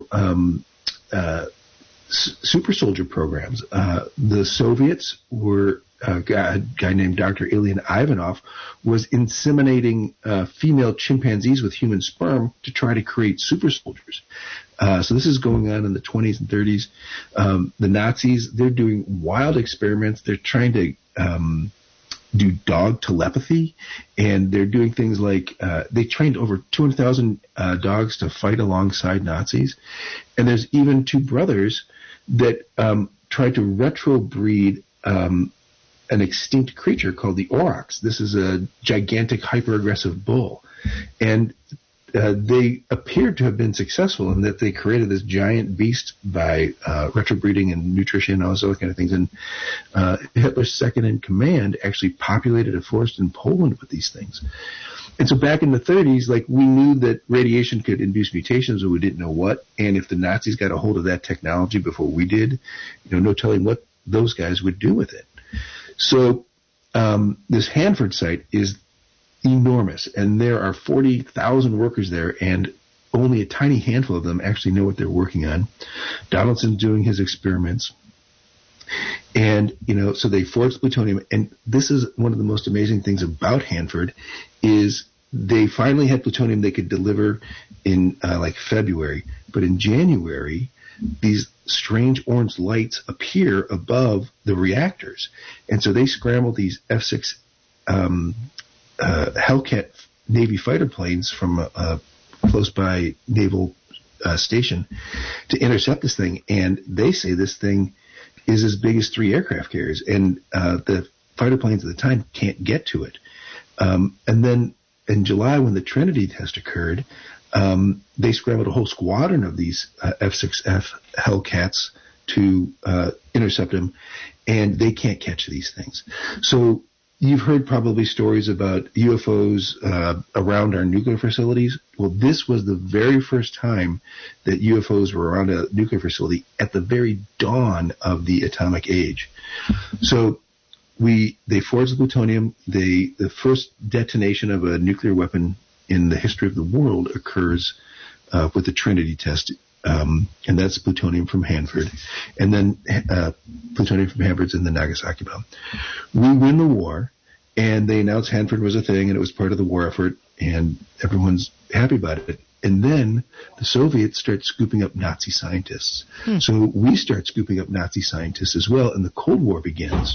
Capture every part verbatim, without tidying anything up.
um, uh, s- super soldier programs. Uh, the Soviets were uh, a guy, a guy named Doctor Ilyin Ivanov was inseminating uh, female chimpanzees with human sperm to try to create super soldiers. Uh, so this is going on in the twenties and thirties. Um, the Nazis, they're doing wild experiments. They're trying to um, do dog telepathy, and they're doing things like uh, they trained over two hundred thousand uh, dogs to fight alongside Nazis. And there's even two brothers that um, tried to retrobreed um, an extinct creature called the aurochs. This is a gigantic, hyper-aggressive bull. And Uh, they appeared to have been successful in that they created this giant beast by uh, retrobreeding and nutrition and all those other kind of things. And uh, Hitler's second in command actually populated a forest in Poland with these things. And so back in the thirties, like, we knew that radiation could induce mutations, but we didn't know what. And if the Nazis got a hold of that technology before we did, you know, no telling what those guys would do with it. So um, this Hanford site is enormous, and there are forty thousand workers there, and only a tiny handful of them actually know what they're working on. Donaldson's doing his experiments, and, you know, so they forged plutonium, and this is one of the most amazing things about Hanford is they finally had plutonium they could deliver in uh, like February, but in January, these strange orange lights appear above the reactors, and so they scrambled these F six um Uh, Hellcat Navy fighter planes from a, a close by naval uh, station to intercept this thing, and they say this thing is as big as three aircraft carriers, and uh, the fighter planes at the time can't get to it. Um, and then in July, when the Trinity test occurred, um, they scrambled a whole squadron of these uh, F six F Hellcats to uh, intercept them, and they can't catch these things. So you've heard probably stories about U F Os uh, around our nuclear facilities. Well, this was the very first time that U F Os were around a nuclear facility at the very dawn of the atomic age. So we they forged the plutonium. They the first detonation of a nuclear weapon in the history of the world occurs uh, with the Trinity test. Um, and that's plutonium from Hanford. And then uh, plutonium from Hanford's in the Nagasaki bomb. We win the war, and they announced Hanford was a thing, and it was part of the war effort, and everyone's happy about it. And then the Soviets start scooping up Nazi scientists. Hmm. So we start scooping up Nazi scientists as well, and the Cold War begins.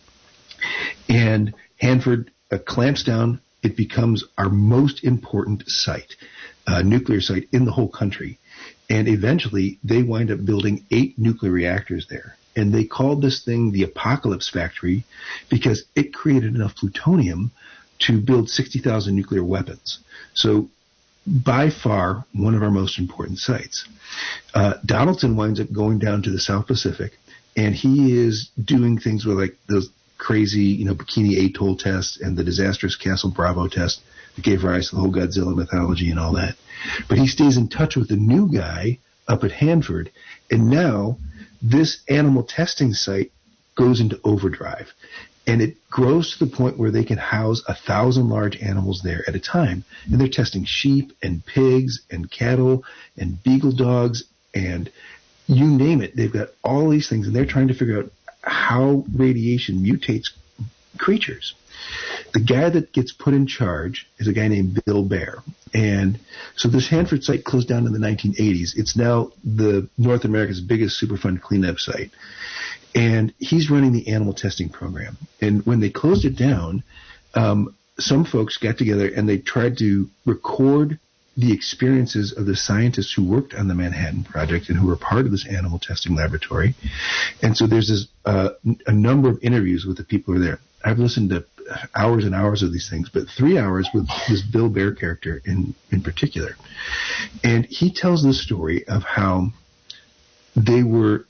And Hanford uh, clamps down. It becomes our most important site, uh, nuclear site in the whole country. And eventually, they wind up building eight nuclear reactors there. And they called this thing the Apocalypse Factory because it created enough plutonium to build sixty thousand nuclear weapons. So by far, one of our most important sites. Uh, Donaldson winds up going down to the South Pacific, and he is doing things with like those crazy, you know, Bikini Atoll test and the disastrous Castle Bravo test that gave rise to the whole Godzilla mythology and all that. But he stays in touch with the new guy up at Hanford, and now this animal testing site goes into overdrive, and it grows to the point where they can house a thousand large animals there at a time. And they're testing sheep and pigs and cattle and beagle dogs and you name it. They've got all these things, and they're trying to figure out how radiation mutates creatures. The guy that gets put in charge is a guy named Bill Baer. And so this Hanford site closed down in the nineteen eighties. It's now the North America's biggest Superfund cleanup site. And he's running the animal testing program. And when they closed it down, um, some folks got together and they tried to record the experiences of the scientists who worked on the Manhattan Project and who were part of this animal testing laboratory. And so there's this uh, a number of interviews with the people who are there. I've listened to hours and hours of these things, but three hours with this Bill Baer character in, in particular. And he tells the story of how they were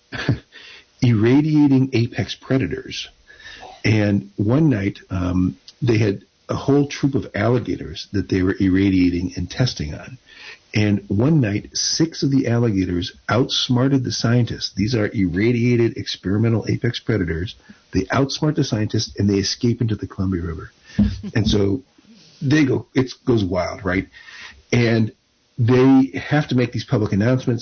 irradiating apex predators. And one night, um, they had a whole troop of alligators that they were irradiating and testing on. And one night, six of the alligators outsmarted the scientists. These are irradiated experimental apex predators. They outsmart the scientists, and they escape into the Columbia River. And so they go, it goes wild, right? And they have to make these public announcements.